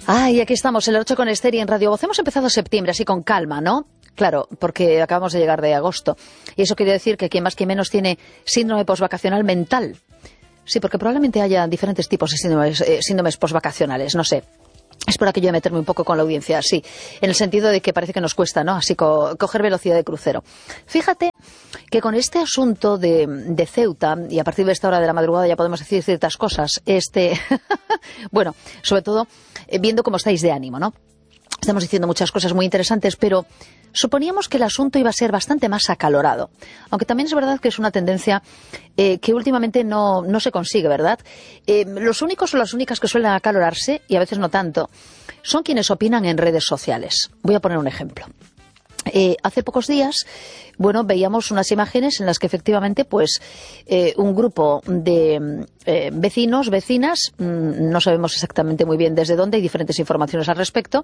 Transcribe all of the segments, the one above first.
Ay, aquí estamos, el 8 con Esther y en Radio Voz. Hemos empezado septiembre así con calma, ¿no? Claro, porque acabamos de llegar de agosto. Y eso quiere decir que quien más que menos tiene síndrome posvacacional mental. Sí, porque probablemente haya diferentes tipos de síndromes posvacacionales, no sé. Es por aquello de meterme un poco con la audiencia, sí, en el sentido de que parece que nos cuesta, ¿no? Así coger velocidad de crucero. Fíjate que con este asunto de Ceuta, y a partir de esta hora de la madrugada ya podemos decir ciertas cosas, bueno, sobre todo viendo cómo estáis de ánimo, ¿no? Estamos diciendo muchas cosas muy interesantes, pero suponíamos que el asunto iba a ser bastante más acalorado. Aunque también es verdad que es una tendencia que últimamente no se consigue, ¿verdad? Los únicos o las únicas que suelen acalorarse, y a veces no tanto, son quienes opinan en redes sociales. Voy a poner un ejemplo. Hace pocos días, bueno, veíamos unas imágenes en las que efectivamente, pues, un grupo de vecinos, vecinas, no sabemos exactamente muy bien desde dónde, hay diferentes informaciones al respecto,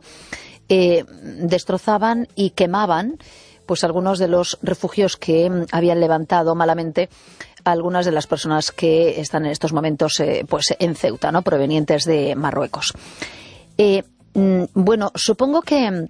destrozaban y quemaban, pues, algunos de los refugios que habían levantado malamente algunas de las personas que están en estos momentos, pues, en Ceuta, ¿no?, provenientes de Marruecos. Bueno, supongo que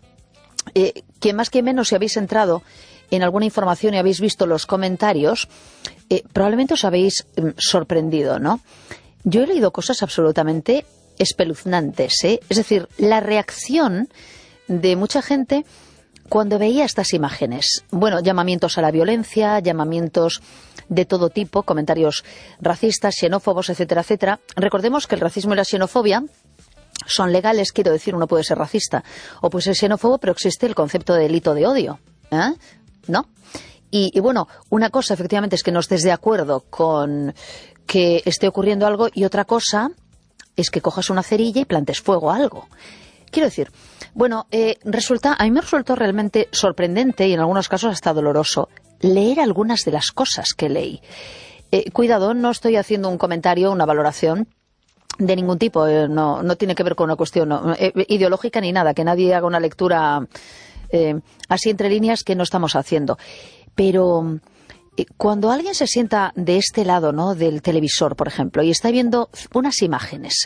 más que menos, si habéis entrado en alguna información y habéis visto los comentarios, probablemente os habéis sorprendido, ¿no? Yo he leído cosas absolutamente espeluznantes, ¿eh? Es decir, la reacción de mucha gente cuando veía estas imágenes. Bueno, llamamientos a la violencia, llamamientos de todo tipo, comentarios racistas, xenófobos, etcétera, etcétera. Recordemos que el racismo y la xenofobia son legales, quiero decir, uno puede ser racista o puede ser xenófobo, pero existe el concepto de delito de odio, ¿no? Y bueno, una cosa efectivamente es que no estés de acuerdo con que esté ocurriendo algo, y otra cosa es que cojas una cerilla y plantes fuego a algo. Quiero decir, bueno, a mí me resultó realmente sorprendente y en algunos casos hasta doloroso leer algunas de las cosas que leí. Cuidado, no estoy haciendo un comentario, una valoración de ningún tipo, no tiene que ver con una cuestión ideológica ni nada, que nadie haga una lectura así entre líneas, que no estamos haciendo. Pero cuando alguien se sienta de este lado, ¿no?, del televisor, por ejemplo, y está viendo unas imágenes,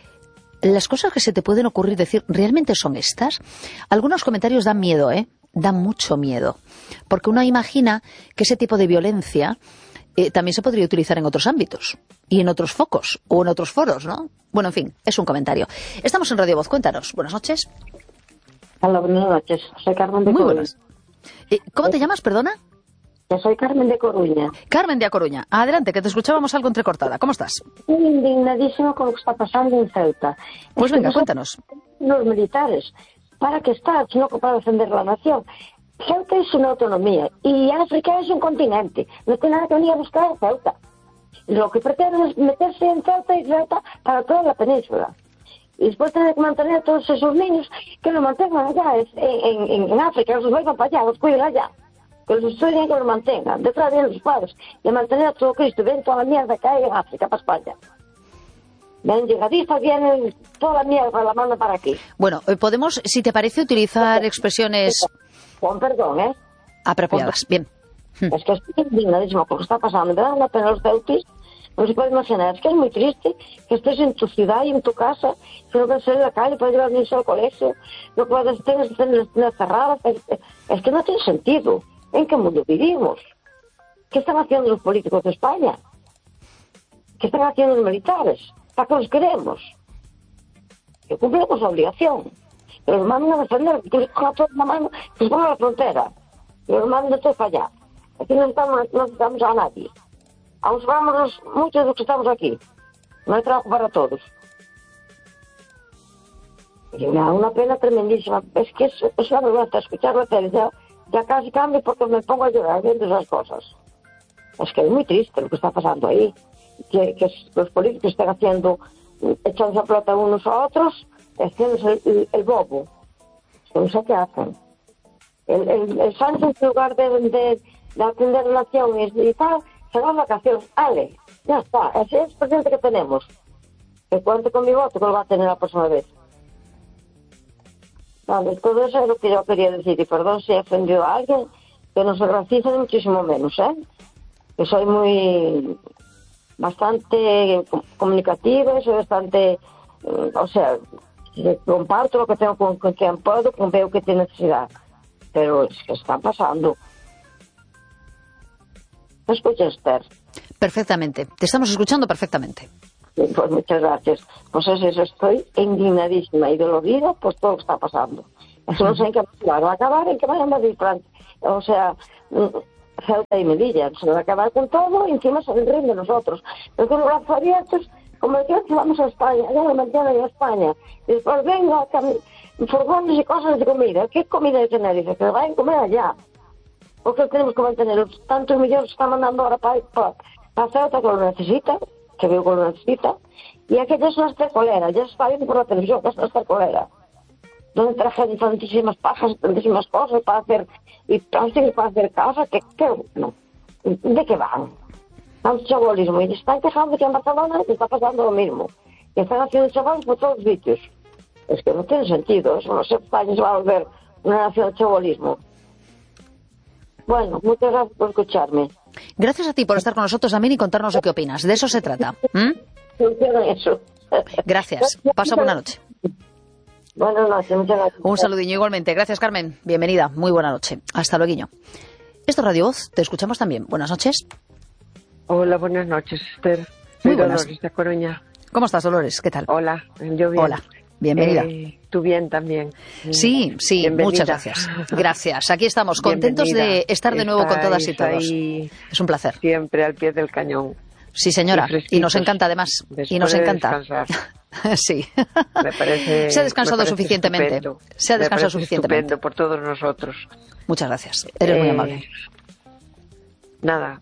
las cosas que se te pueden ocurrir decir, ¿realmente son estas? Algunos comentarios dan miedo, dan mucho miedo, porque uno imagina que ese tipo de violencia también se podría utilizar en otros ámbitos y en otros focos o en otros foros, ¿no? Bueno, en fin, es un comentario. Estamos en Radio Voz, cuéntanos. Buenas noches. Hola, buenas noches. Soy Carmen de Coruña. Muy buenas. ¿Cómo te llamas, perdona? Yo soy Carmen de Coruña. Carmen de A Coruña. Adelante, que te escuchábamos algo entrecortada. ¿Cómo estás? Estoy indignadísimo con lo que está pasando en Ceuta. Pues venga, cuéntanos. Los militares, ¿para qué están? Sino para defender la nación. Ceuta es una autonomía y África es un continente. No tiene nada que venir a buscar a Ceuta. Lo que pretenden es meterse en Ceuta y Ceuta para toda la península. Y después tener que mantener a todos esos niños, que los mantengan allá en África, los vayan para allá, los cuiden allá. Que los estudien, que los mantengan. Detrás de los padres, de mantener a todo Cristo. Ven toda la mierda que hay en África para España. Ven llegadistas, vienen toda la mierda, la mandan para aquí. Bueno, podemos, si te parece, utilizar expresiones... Con perdón, apropiadas. Bien. Es que estoy indignadísimo porque está pasando. Me dan la pena los ceutis. No se puede imaginar. Es que es muy triste que estés en tu ciudad y en tu casa, que no puedes salir a la calle, puedes llevar a niños al colegio, no puedes tener cerradas. Es que no tiene sentido. ¿En qué mundo vivimos? ¿Qué están haciendo los políticos de España? ¿Qué están haciendo los militares? ¿Para qué los queremos? Que cumplimos la obligación. Que los manden a defender, que les cojan toda la mano, que se pongan a la frontera. Que los manden de todo para allá. Aquí no necesitamos a nadie. Aún vamos muchos de los que estamos aquí. No hay trabajo para todos. Y me da una pena tremendísima. Es que es una vergüenza escuchar la tele. Ya casi cambio porque me pongo a llorar viendo esas cosas. Es que es muy triste lo que está pasando ahí. Que los políticos estén haciendo, echándose a pelota unos a otros, haciéndose el bobo. No sé qué hacen. El Sánchez, en lugar de atender la nación y tal, se va a vacaciones. Ale, ya está. Ese es el presidente que tenemos. Que cuente con mi voto, que lo va a tener la próxima vez. Vale, todo eso es lo que yo quería decir. Y perdón si he ofendido a alguien, que no soy racista ni muchísimo menos, Que soy bastante comunicativa, soy bastante, comparto lo que tengo con quien puedo, con veo que tiene necesidad. Pero es que está pasando. ¿Me escuchas, Esther? Perfectamente. Te estamos escuchando perfectamente. Sí, pues muchas gracias. Pues es eso, estoy indignadísima y dolorida por todo lo que está pasando. Eso no sé en qué va a acabar, en qué va a Madrid, o sea, Ceuta y Melilla. Se va a acabar con todo y encima se ríen de nosotros. Pero con los brazos abiertos, como decía que vamos a España, ya me mantienen en España. Y después vengo furgones y cosas de comida. ¿Qué comida de Tenerife? Que vayan a comer allá. Porque tenemos que mantener los tantos millones que están mandando ahora para Ceuta, que lo necesita, que veo que lo necesita. Y aquella es una estercolera, ya se está viendo por la televisión que es una estercolera. Donde trajeron tantísimas pajas, tantísimas cosas para hacer, y plásticos para hacer casa, no. ¿De qué van? Tanto chabolismo. Y están quejando que en Barcelona está pasando lo mismo. Que están haciendo chavales por todos los sitios. Es que no tiene sentido. Eso no sé, España se va a volver una nación de chabolismo. Bueno, muchas gracias por escucharme. Gracias a ti por estar con nosotros también y contarnos qué opinas. De eso se trata. Funciona eso. Gracias. Pasa buena noche. Buenas noches, muchas gracias. Un saludinho igualmente. Gracias, Carmen. Bienvenida. Muy buena noche. Hasta luego. Esto es Radio Voz. Te escuchamos también. Buenas noches. Hola, buenas noches, Esther. Muy Soy buenas. Dolores de Coruña. ¿Cómo estás, Dolores? ¿Qué tal? Hola, yo bien. Hola. Bienvenida. Tú bien también. Sí, Bienvenida. muchas gracias. Gracias. Aquí estamos, contentos de estar de nuevo con todas y todos. Es un placer. Siempre al pie del cañón. Sí, señora. Y nos encanta, además. Y nos encanta. Sí. Me parece, se ha descansado suficientemente. Estupendo. Se ha descansado suficientemente. Estupendo por todos nosotros. Muchas gracias. Eres muy amable. Nada,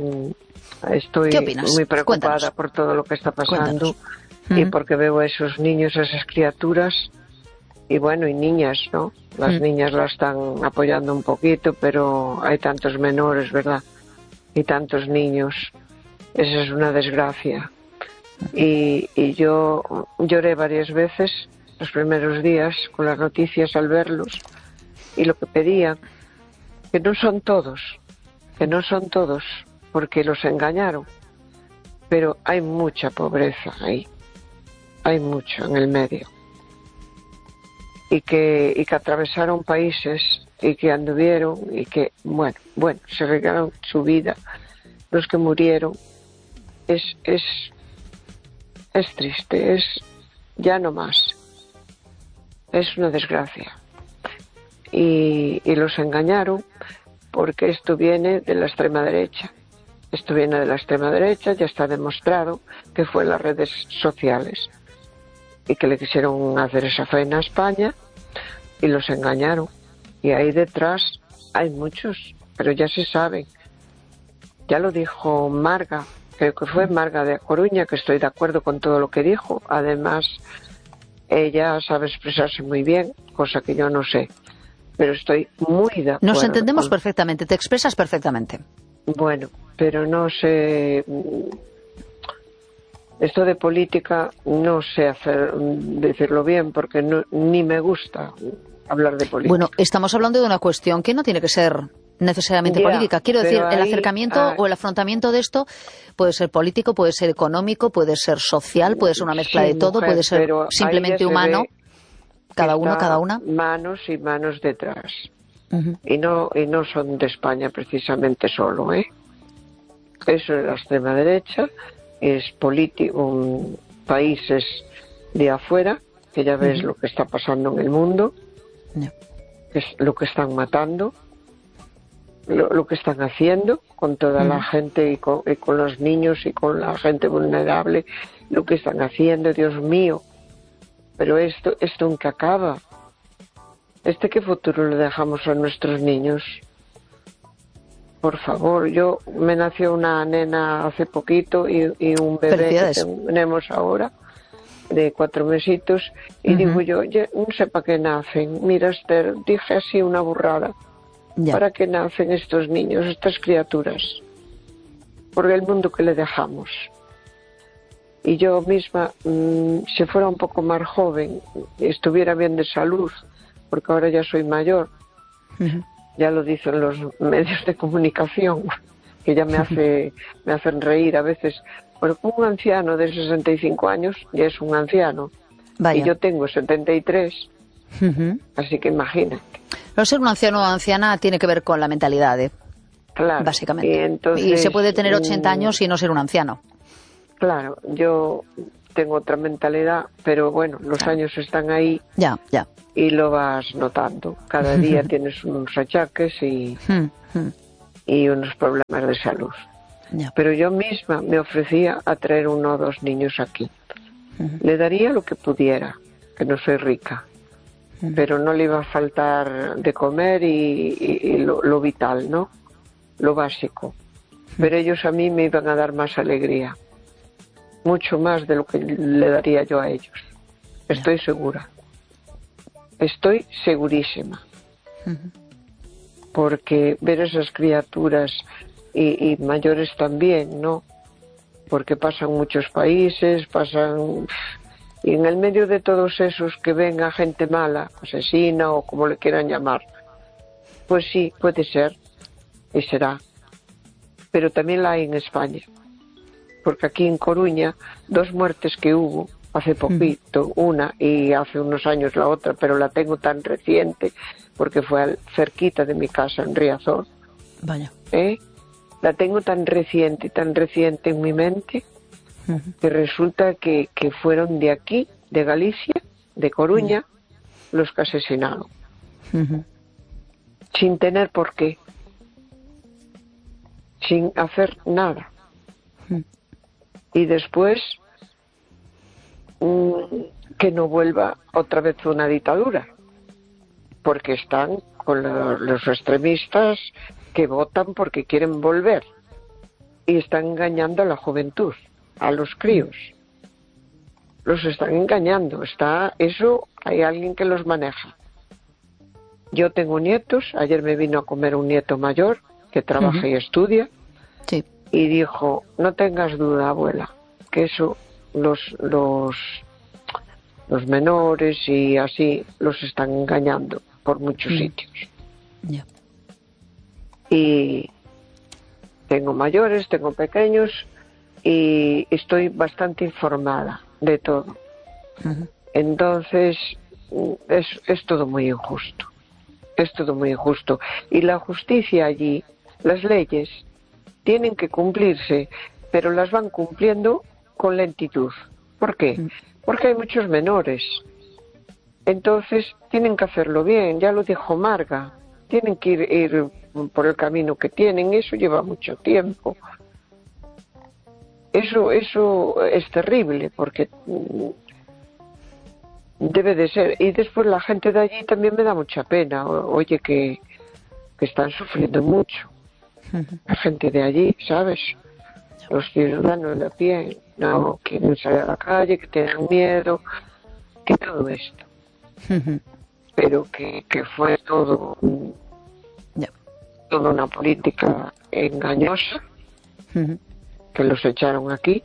estoy ¿Qué opinas? muy preocupada Cuéntanos. por todo lo que está pasando. Cuéntanos. Y porque veo a esos niños, a esas criaturas, y bueno, y niñas, ¿no? Las niñas las están apoyando un poquito, pero hay tantos menores, ¿verdad? Y tantos niños. Esa es una desgracia. Y yo lloré varias veces los primeros días con las noticias al verlos, y lo que pedía, que no son todos, porque los engañaron, pero hay mucha pobreza ahí. Hay mucho en el medio, y que atravesaron países y que anduvieron y que bueno se regaron su vida. Los que murieron es triste, es ya no más, es una desgracia, y los engañaron porque esto viene de la extrema derecha. Esto viene de la extrema derecha, ya está demostrado que fue en las redes sociales. Y que le quisieron hacer esa faena a España y los engañaron. Y ahí detrás hay muchos, pero ya se saben. Ya lo dijo Marga, creo que fue Marga de A Coruña, que estoy de acuerdo con todo lo que dijo. Además, ella sabe expresarse muy bien, cosa que yo no sé. Pero estoy muy de acuerdo. Nos entendemos perfectamente, te expresas perfectamente. Bueno, pero no sé... Esto de política no sé decirlo bien, porque ni me gusta hablar de política. Bueno, estamos hablando de una cuestión que no tiene que ser necesariamente política. Quiero decir, el acercamiento o el afrontamiento de esto puede ser político, puede ser económico, puede ser social, puede ser una mezcla de todo, puede ser simplemente humano. Cada uno, cada una. Manos y manos detrás. Y no son de España precisamente solo, ¿eh? Eso es la extrema derecha. Es político, países de afuera, que ya ves lo que está pasando en el mundo, es lo que están matando, lo que están haciendo con toda la gente y con los niños y con la gente vulnerable, lo que están haciendo, Dios mío. Pero esto nunca acaba. ¿Qué futuro le dejamos a nuestros niños? Por favor, me nació una nena hace poquito y un bebé que tenemos ahora de 4 mesitos, y digo yo no sé para qué nacen. Mira, Esther, dije así una burrada. ¿Para qué nacen estos niños, estas criaturas? Por el mundo que le dejamos. Y yo misma, si fuera un poco más joven, estuviera bien de salud, porque ahora ya soy mayor, ya lo dicen los medios de comunicación, que ya me hacen reír a veces, porque un anciano de 65 años ya es un anciano, Vaya. Y yo tengo 73, así que imagínate. No ser un anciano o anciana tiene que ver con la mentalidad, Claro. básicamente. Y, entonces, y se puede tener 80 años y no ser un anciano. Claro, yo tengo otra mentalidad, pero bueno, los años están ahí. Ya. Y lo vas notando. Cada día tienes unos achaques y unos problemas de salud. Ya. Pero yo misma me ofrecía a traer 1 o 2 niños aquí. Le daría lo que pudiera, que no soy rica, pero no le iba a faltar de comer y lo vital, ¿no? Lo básico. Pero ellos a mí me iban a dar más alegría, mucho más de lo que le daría yo a ellos. Estoy segura. Estoy segurísima. Porque ver esas criaturas y mayores también, ¿no? Porque pasan muchos países, y en el medio de todos esos que venga gente mala, asesina o como le quieran llamar, pues sí, puede ser y será. Pero también la hay en España. Porque aquí en Coruña, 2 muertes que hubo hace poquito, una y hace unos años la otra, pero la tengo tan reciente porque fue cerquita de mi casa en Riazor. Vaya. La tengo tan reciente en mi mente que resulta que fueron de aquí, de Galicia, de Coruña, los que asesinaron. Sin tener por qué. Sin hacer nada. Y después que no vuelva otra vez una dictadura, porque están con los extremistas que votan porque quieren volver y están engañando a la juventud, a los críos. Los están engañando. Eso hay alguien que los maneja. Yo tengo nietos. Ayer me vino a comer un nieto mayor que trabaja y estudia. Sí. Y dijo, no tengas duda, abuela, que eso los menores y así los están engañando por muchos sitios. Yeah. Y tengo mayores, tengo pequeños y estoy bastante informada de todo. Entonces es todo muy injusto. Es todo muy injusto. Y la justicia allí, las leyes, tienen que cumplirse, pero las van cumpliendo con lentitud. ¿Por qué? Porque hay muchos menores. Entonces tienen que hacerlo bien, ya lo dijo Marga. Tienen que ir por el camino que tienen, eso lleva mucho tiempo. Eso es terrible, porque debe de ser. Y después la gente de allí también me da mucha pena. Oye, que están sufriendo mucho. La gente de allí, ¿sabes? Los ciudadanos de a pie no quieren salir a la calle, que tienen miedo, que todo esto. Pero que fue todo toda una política engañosa, que los echaron aquí.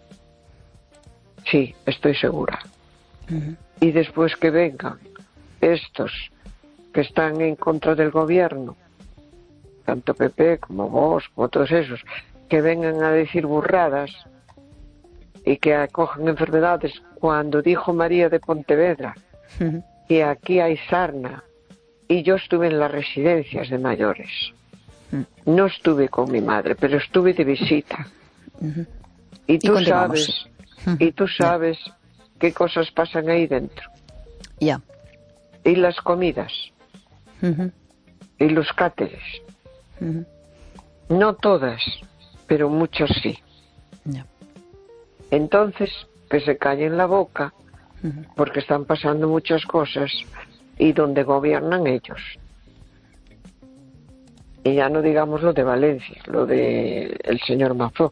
Sí, estoy segura. Y después que vengan estos que están en contra del gobierno, tanto PP como Vox, como todos esos, que vengan a decir burradas y que acogen enfermedades, cuando dijo María de Pontevedra que aquí hay sarna, y yo estuve en las residencias de mayores. No estuve con mi madre, pero estuve de visita. Y tú sabes qué cosas pasan ahí dentro. Ya. Y las comidas. Y los cáteres. No todas, pero muchas sí. Entonces, que se callen la boca, porque están pasando muchas cosas y donde gobiernan ellos. Y ya no digamos lo de Valencia, lo de el señor Mazó,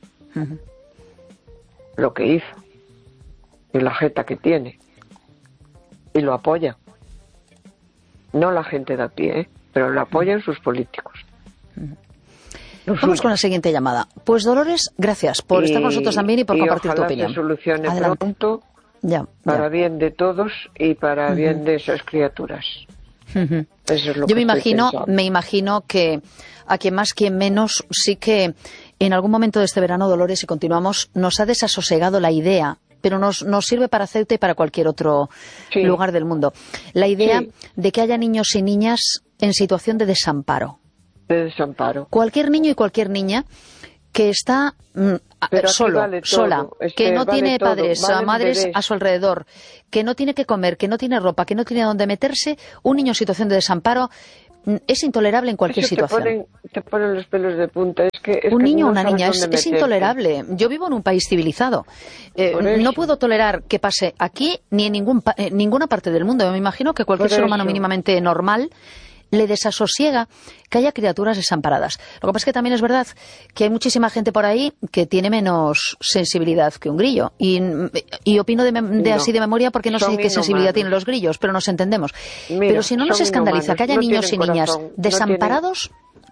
lo que hizo, y la jeta que tiene, y lo apoya. No la gente de a pie, pero lo apoyan sus políticos. Vamos con la siguiente llamada. Pues Dolores, gracias por estar con nosotros también y por compartir tu opinión. Y ojalá se solucione Adelante. pronto, para bien de todos y para bien de esas criaturas. Eso es lo Yo que me imagino que a quien más, quien menos, sí que en algún momento de este verano, Dolores, y continuamos, nos ha desasosegado la idea, pero nos sirve para Ceuta y para cualquier otro lugar del mundo. La idea de que haya niños y niñas en situación de desamparo. De desamparo. Cualquier niño y cualquier niña que está sola, que no tiene padres, madres a su alrededor, que no tiene que comer, que no tiene ropa, que no tiene dónde meterse, un niño en situación de desamparo es intolerable en cualquier situación. Te ponen los pelos de punta. Un niño o una niña es intolerable. Yo vivo en un país civilizado. No puedo tolerar que pase aquí ni en ninguna parte del mundo. Me imagino que cualquier ser humano mínimamente normal le desasosiega que haya criaturas desamparadas. Lo que pasa es que también es verdad que hay muchísima gente por ahí que tiene menos sensibilidad que un grillo. Y opino así de memoria porque no sé qué sensibilidad tienen los grillos, pero nos entendemos. Mira, pero si no nos escandaliza que haya niños y niñas desamparados,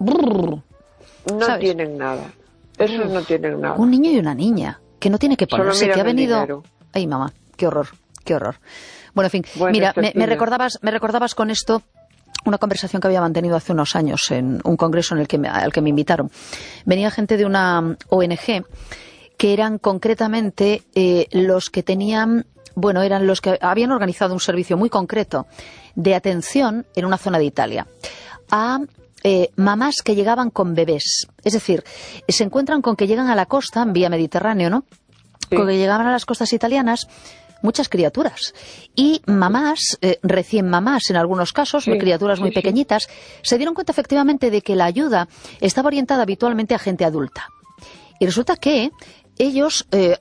no tienen nada. Esos no tienen nada. Un niño y una niña que no tiene que ponerse, que ha venido... Ay, mamá, qué horror, qué horror. Bueno, en fin, mira, me recordabas con esto una conversación que había mantenido hace unos años en un congreso al que me invitaron. Venía gente de una ONG que eran concretamente los que tenían, eran los que habían organizado un servicio muy concreto de atención en una zona de Italia a mamás que llegaban con bebés. Es decir, se encuentran con que llegan a la costa, en vía Mediterráneo, ¿no? Sí. Con que llegaban a las costas italianas muchas criaturas y mamás, recién mamás en algunos casos, criaturas muy pequeñitas, se dieron cuenta efectivamente de que la ayuda estaba orientada habitualmente a gente adulta. Y resulta que ellos